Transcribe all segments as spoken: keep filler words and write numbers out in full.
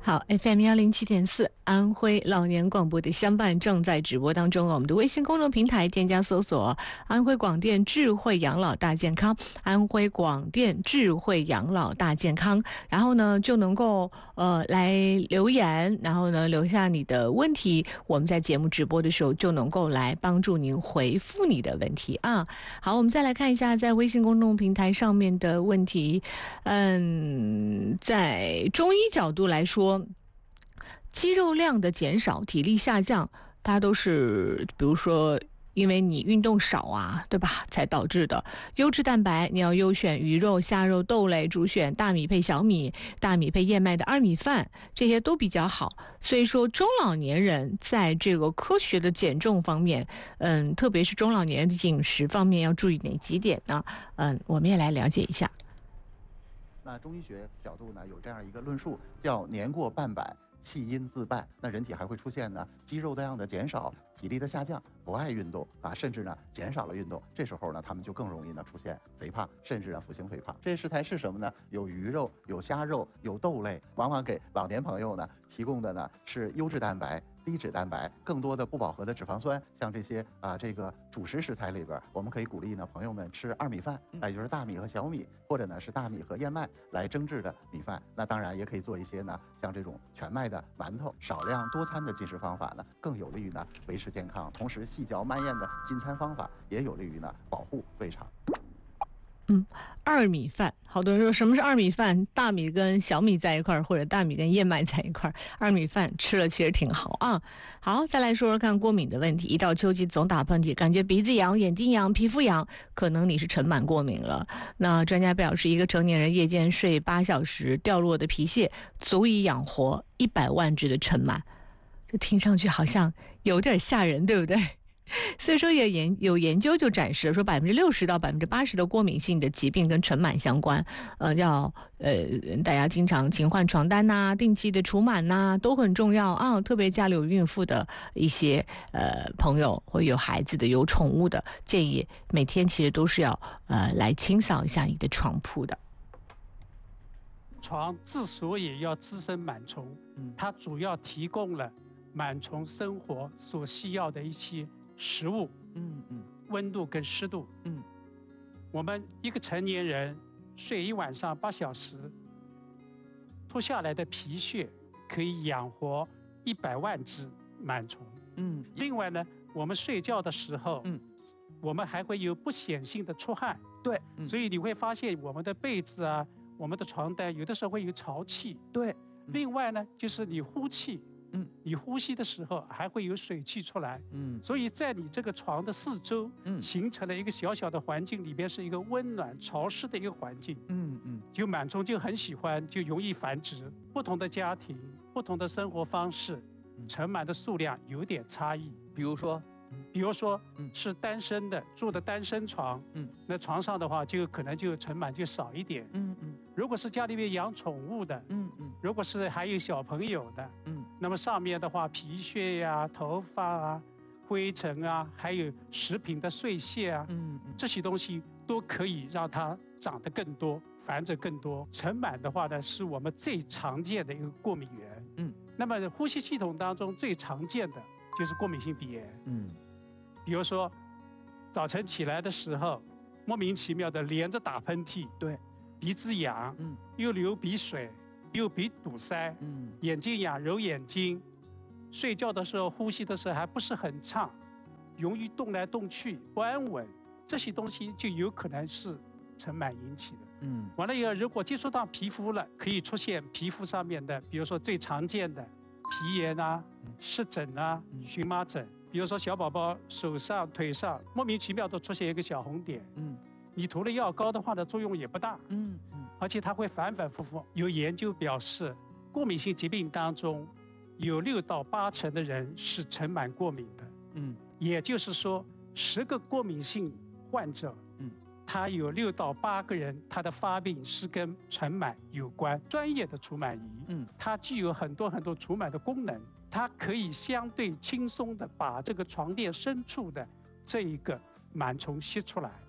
好 ，F M 幺零七点四，安徽老年广播的相伴正在直播当中。我们的微信公众平台添加搜索“安徽广电智慧养老大健康”，安徽广电智慧养老大健康，然后呢就能够呃来留言，然后呢留下你的问题，我们在节目直播的时候就能够来帮助您回复你的问题啊。好，我们再来看一下在微信公众平台上面的问题。嗯，在中医角度来说，肌肉量的减少、体力下降，它都是比如说因为你运动少啊，对吧？才导致的。优质蛋白你要优选鱼肉、虾肉、豆类，主选大米配小米、大米配燕麦的二米饭，这些都比较好。所以说，中老年人在这个科学的减重方面，嗯，特别是中老年人的饮食方面要注意哪几点呢？嗯，我们也来了解一下。 那中医学角度呢，有这样一个论述，叫年过半百，气阴自败。那人体还会出现呢肌肉量的减少、体力的下降，不爱运动啊，甚至呢减少了运动。这时候呢，他们就更容易呢出现肥胖，甚至呢腹型肥胖。这些食材是什么呢？有鱼肉、有虾肉、有豆类，往往给老年朋友呢提供的呢是优质蛋白、低脂蛋白，更多的不饱和的脂肪酸。像这些啊，这个主食食材里边，我们可以鼓励呢朋友们吃二米饭，也就是大米和小米，或者呢是大米和燕麦来蒸制的米饭。那当然也可以做一些呢像这种全麦的馒头。少量多餐的进食方法呢，更有利于呢维持健康。同时，细嚼慢咽的进餐方法也有利于呢保护胃肠。 嗯，二米饭，好多人说什么是二米饭？大米跟小米在一块儿，或者大米跟燕麦在一块儿，二米饭吃了其实挺好啊。好，再来说说看过敏的问题。一到秋季总打喷嚏，感觉鼻子痒、眼睛痒、皮肤痒，可能你是尘螨过敏了。那专家表示，一个成年人夜间睡八小时，掉落的皮屑足以养活一百万只的尘螨。这听上去好像有点吓人，对不对？所以说也研有研究就展示了说百分之六十到百分之八十的过敏性的疾病跟尘螨相关，呃，要呃大家经常勤换床单呐、啊，定期的除螨呐，都很重要啊。特别家里有孕妇的一些呃朋友，或有孩子的、有宠物的，建议每天其实都是要呃来清扫一下你的床铺的。 床之所以要滋生螨虫，嗯，它主要提供了螨虫生活所需要的一些食物，嗯嗯，温度跟湿度，嗯，我们一个成年人睡一晚上八小时，脱下来的皮屑可以养活一百万只螨虫，嗯，另外呢，我们睡觉的时候，嗯，我们还会有不显性的出汗，对，嗯，所以你会发现我们的被子啊，我们的床单有的时候会有潮气，对，嗯，另外呢，就是你呼气。嗯，你呼吸的时候还会有水汽出来，嗯，所以在你这个床的四周，嗯，形成了一个小小的环境，里边是一个温暖潮湿的一个环境，嗯嗯，就螨虫就很喜欢，就容易繁殖。不同的家庭、不同的生活方式，尘螨的数量有点差异。 比如说， 比如说，嗯，是单身的，住的单身床，嗯，那床上的话就可能就尘螨就少一点，嗯嗯。如果是家里面养宠物的，嗯嗯，如果是还有小朋友的，嗯，那么上面的话皮屑呀、啊、头发啊、灰尘啊，还有食品的碎屑啊，嗯嗯，这些东西都可以让它长得更多、繁殖更多。尘螨的话呢，是我们最常见的一个过敏源，嗯，那么呼吸系统当中最常见的就是过敏性鼻炎，嗯，比如说早晨起来的时候，莫名其妙的连着打喷嚏，对。鼻子痒，嗯，又流鼻水，又鼻堵塞，嗯，眼睛痒，揉眼睛，睡觉的时候呼吸的时候还不是很畅，容易动来动去，不安稳，这些东西就有可能是尘螨引起的。嗯，完了以后，如果接触到皮肤了，可以出现皮肤上面的，比如说最常见的皮炎啊、湿疹啊、荨麻疹，比如说小宝宝手上、腿上莫名其妙都出现一个小红点，嗯。你涂了药膏的话呢，作用也不大，嗯嗯，而且它会反反复复。有研究表示，过敏性疾病当中，有六到八成的人是尘螨过敏的，嗯，也就是说，十个过敏性患者，嗯，他有六到八个人他的发病是跟尘螨有关。专业的除螨仪，嗯，它具有很多很多除螨的功能，它可以相对轻松的把这个床垫深处的这一个螨虫吸出来。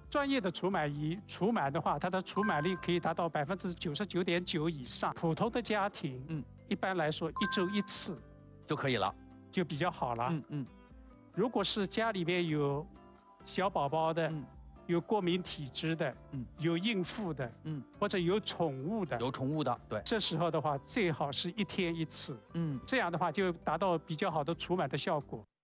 专业的除螨仪除螨的话，它的除螨率可以达到百分之九十九点九以上。普通的家庭，嗯，一般来说一周一次就可以了， 就比较好了。 嗯嗯。 如果是家里面有小宝宝的，嗯、有过敏体质的，嗯，有孕妇的，嗯，或者有宠物的， 有宠物的，对， 这时候的话最好是一天一次，嗯，这样的话就达到比较好的除螨的效果。